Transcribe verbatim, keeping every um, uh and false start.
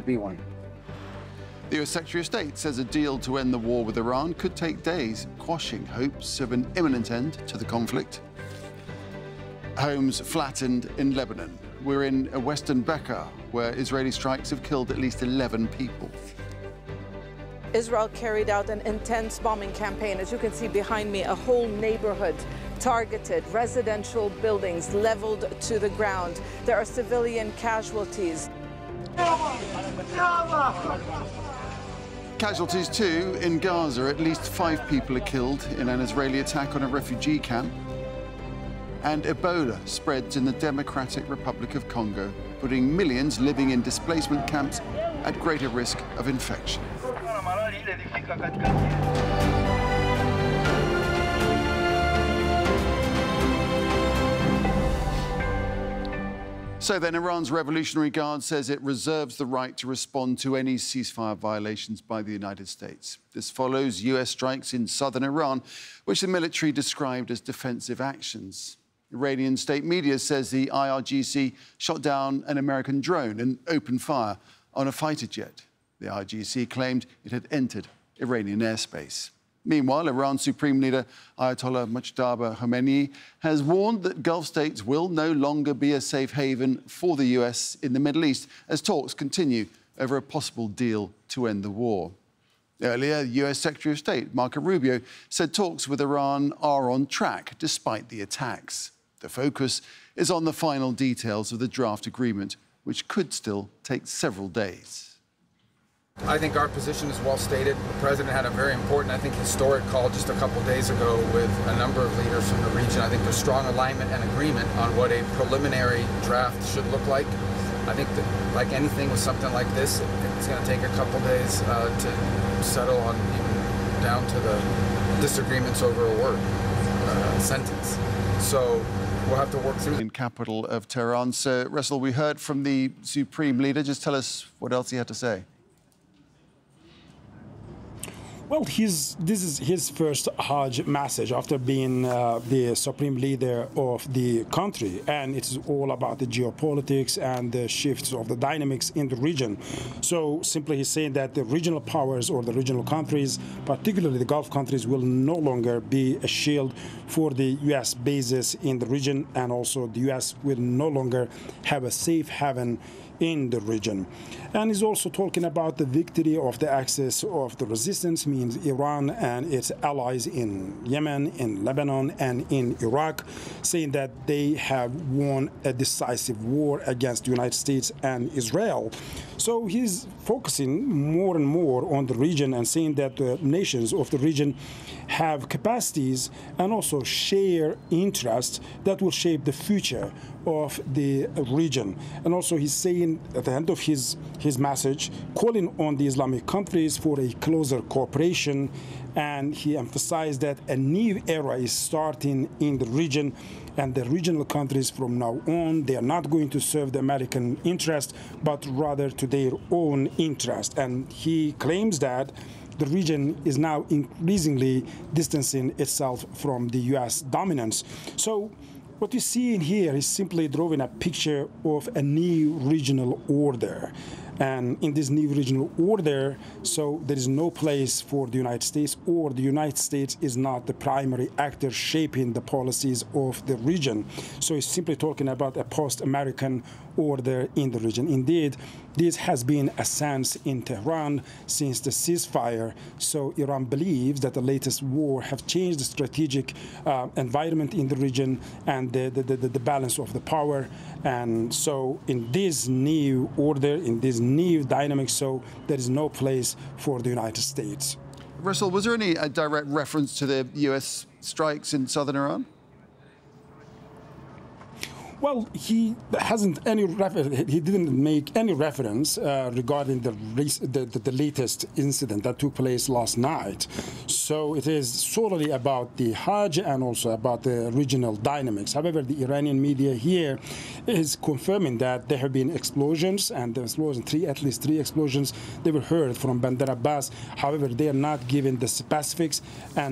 be one. The U S Secretary of State says a deal to end the war with Iran could take days, quashing hopes of an imminent end to the conflict. Homes flattened in Lebanon. We're in western Bekaa, where Israeli strikes have killed at least eleven people. Israel carried out an intense bombing campaign. As you can see behind me, a whole neighborhood targeted, residential buildings leveled to the ground. There are civilian casualties. Casualties too in Gaza. At least five people are killed in an Israeli attack on a refugee camp. And Ebola spreads in the Democratic Republic of Congo, putting millions living in displacement camps at greater risk of infection. So then, Iran's Revolutionary Guard says it reserves the right to respond to any ceasefire violations by the United States. This follows U S strikes in southern Iran, which the military described as defensive actions. Iranian state media says the I R G C shot down an American drone and opened fire on a fighter jet. The I R G C claimed it had entered Iranian airspace. Meanwhile, Iran's Supreme Leader Ayatollah Mujtaba Khomeini has warned that Gulf states will no longer be a safe haven for the U S in the Middle East as talks continue over a possible deal to end the war. Earlier, U S Secretary of State Marco Rubio said talks with Iran are on track despite the attacks. The focus is on the final details of the draft agreement, which could still take several days. I think our position is well stated. The President had a very important, I think, historic call just a couple days ago with a number of leaders from the region. I think there's strong alignment and agreement on what a preliminary draft should look like. I think that, like anything with something like this, it's going to take a couple days uh, to settle on even down to the disagreements over a word, uh, sentence. So we'll have to work through. In capital of Tehran. So, Russell, we heard from the Supreme Leader. Just tell us what else he had to say. Well, his, this is his first Hajj message after being uh, the supreme leader of the country, and it's all about the geopolitics and the shifts of the dynamics in the region. So simply he's saying that the regional powers or the regional countries, particularly the Gulf countries, will no longer be a shield for the U S bases in the region, and also the U S will no longer have a safe haven in the region. And he's also talking about the victory of the axis of the resistance, means Iran and its allies in Yemen, in Lebanon, and in Iraq, saying that they have won a decisive war against the United States and Israel. So he's focusing more and more on the region and saying that the nations of the region have capacities and also share interests that will shape the future of the region. And also he's saying at the end of his, his message, calling on the Islamic countries for a closer cooperation, and he emphasized that a new era is starting in the region, and the regional countries from now on, they are not going to serve the American interest, but rather to their own interest. And he claims that the region is now increasingly distancing itself from the U S dominance. So what we see in here is simply drawing a picture of a new regional order. And in this new regional order, so there is no place for the United States, or the United States is not the primary actor shaping the policies of the region. So it's simply talking about a post-American order in the region. Indeed, this has been a sense in Tehran since the ceasefire. So Iran believes that the latest war have changed the strategic uh, environment in the region and the, the, the, the balance of the power. And so in this new order, in this new dynamic, so there is no place for the United States. Russell, was there any uh, direct reference to the U S strikes in southern Iran? Well, he hasn't any refer he didn't make any reference uh, regarding the, the, the the latest incident that took place last night. So it is solely about the Hajj and also about the regional dynamics. However, the Iranian media here is confirming that there have been explosions, and the explosions, three at least three explosions, they were heard from Bandar Abbas. However, they are not given the specifics. And